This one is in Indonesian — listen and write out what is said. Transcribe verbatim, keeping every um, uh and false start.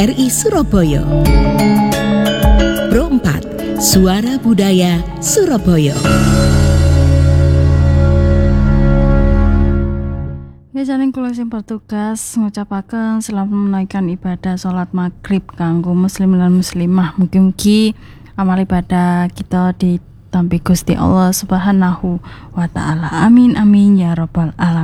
R I Surabaya. Pro empat, Suara Budaya Surabaya. Jaring kula sing bertugas ngucapaken selamat menunaikan ibadah salat maghrib kanggo muslim lan muslimah. Mugi-mugi amal ibadah kita ditampi Gusti Allah Subhanahu wa taala. Amin amin ya rabbal alamin.